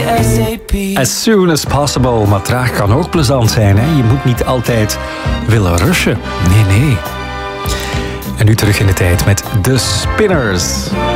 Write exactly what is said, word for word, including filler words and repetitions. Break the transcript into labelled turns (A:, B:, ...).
A: ASAP.
B: As soon as possible. Maar traag kan ook plezant zijn. Hè? Je moet niet altijd willen rushen. Nee, nee. En nu terug in de tijd met The Spinners.